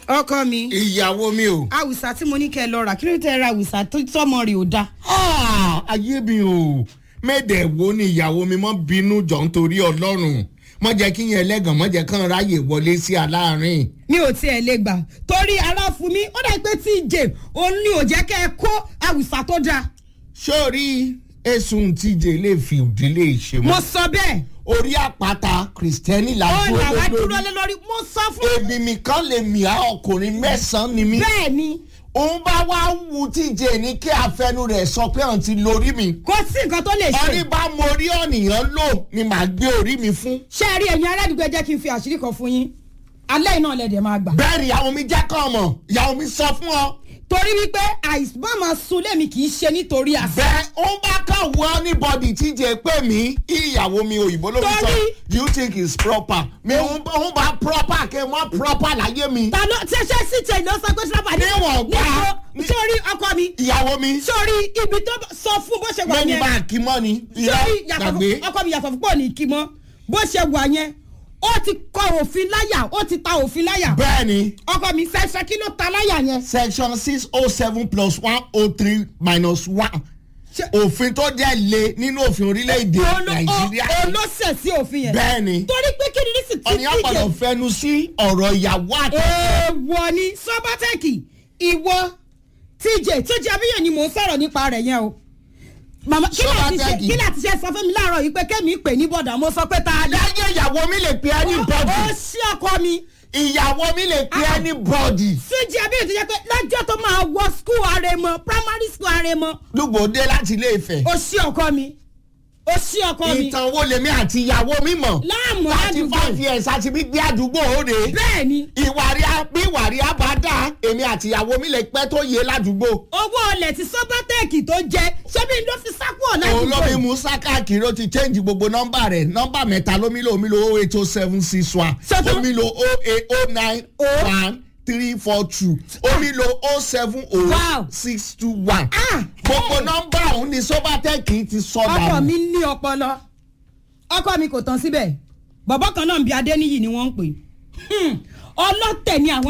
ọkọ mi. ìyàwó mi o. àwùsá tí mo ní kẹ́ lọ rà kí ló tẹ́ ra àwùsá tó tọ́mọ rẹ̀ ò da. ayé mi o mẹ́ẹ̀dẹ̀ wo ni ìyàwó mi mọ́ bínú jọ nítorí ọlọ́run mọ́ jẹ́ kí yẹn ẹlẹ́gàn mọ́ jẹ́ kán ráyè wọlé sí aláàárín. mi ò tiẹ̀ lè gbà torí ara fún mi ó dà pé TJ òun ni ò jẹ́ kẹ́ ẹ kó àwùsá tó dáa. sórí èsùn TJ lè fi òdílé ṣe mọ́. mo sọ bẹ́ẹ̀. orí àpáta kìrìsìtẹ́nì la dúró ó là wá dúró lórí. lé lórí mo sọ fún. èmi mi kan lè mìá ọkùnrin mẹ́sàn-án ni mí. bẹ́ẹ̀ ni. òun bá wá wu TJ ní kí afẹnu rẹ̀ sọ pé òun ti lórí mi. kò sí nǹkan tó lè ṣe. ọní bá mo rí ọ̀nìyàn lò ni màá gbé orí mi fún. ṣé ẹ rí ẹ̀yin aládùúgbò ẹ jẹ́ kí n fi àṣírí kan fún yín alẹ́ iná lẹ́dẹ̀ẹ́ máa gbà. bẹ́ẹ̀ ni ìyàwó mi jẹ́ kàn mọ̀ ìyàwó mi sọ fún ọ. torí wípé àìsàn máa sun lémi kì í ṣe nítorí àṣà. bẹ́ẹ̀ ó bá kàn wọ anybody TJ pé mi ìyàwó mi òyìnbó ló fi sọ do you think it's proper mi òun bá proper kí n mọ proper láyé mi. ta ló ṣẹṣẹ sí tẹ ló sọ pé ṣọlá ní níwọ̀n gbà sórí ọkọ mi. ìyàwó mi. sórí ibi tó sọ fún bó ṣe wà yẹn. mẹ́ni bá a kí mọ́ ni. sórí ọkọ mi yàtọ̀ fún pọ̀ ní kí mọ́ bó ṣe wà yẹn ó ti kọ òfin láyà ó ti ta òfin láyà. bẹ́ẹ̀ni. ọkọ mi ṣẹṣẹ kí ló ta láyà yẹn. section 607 plus 103 minus 1 òfin tó jẹ́ le nínú òfin orílẹ̀-èdè nàìjíríà. olóṣè sí òfin yẹn. bẹ́ẹ̀ni. torí pé kí ni ní sì ti ọ̀nì àpàdé fẹnu sí ọ̀rọ̀ ìyàwó àti. èèwọ̀ ni sọ́bátẹ́kì ìwọ TJ tó jẹ́ abíyàn ni mò ń sọ̀rọ̀ nípa rẹ̀ yẹn o. màmá kí láti ṣe sọ fún mi láàárọ̀ yìí pé kẹ́mi pè ní bọ̀dà mo sọ pé ta ni. láyé ìyàwó mi lè pe anybody. ó ṣí ọkọ mi. ìyàwó mi lè pe anybody. TJ abíyàn tó jẹ́ pé lọ́jọ́ tó máa wọ skul àrèmọ primary school àrèmọ. lùgbòde láti ilé Ifẹ̀. ó ṣí ọkọ mi. ó ṣí ọkọ mi. ìtàn wo lèmi àti ìyàwó mi mọ̀. láàmú àdúgbò 35 years àti bí gbé àdúgbò òde. bẹ́ẹ̀ni. bí ìwàrí bá dà èmi àti ìyàwó mi lè pẹ́ tó yé ládùúgbò. owó ọlẹ̀ tí sọ́bátẹ́ẹ̀kì tó jẹ ṣebí ló fi sákú ọ̀la àdúgbò. òun ló fi mú sákàkiri ó ti change gbogbo nọ́mbà rẹ̀ nọ́mbà mẹ́ta lómi lo 08076 omi lo 08091 omi lo 0700621. gbogbo nọ́mbà òun ni sọ́bátẹ́ẹ̀kì ti sọ dànù. ọkọ mi ní ọpọlọ ọkọ mi kò tán síbẹ̀ bọ̀bọ́ kan náà ń bí Adéníyì ni wọ́n ń pè ọlọ́tẹ̀ ni àwọn.